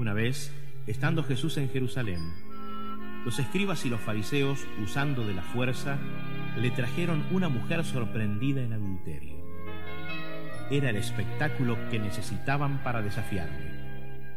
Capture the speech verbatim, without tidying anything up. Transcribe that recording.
Una vez, estando Jesús en Jerusalén, los escribas y los fariseos, usando de la fuerza, le trajeron una mujer sorprendida en adulterio. Era el espectáculo que necesitaban para desafiarle.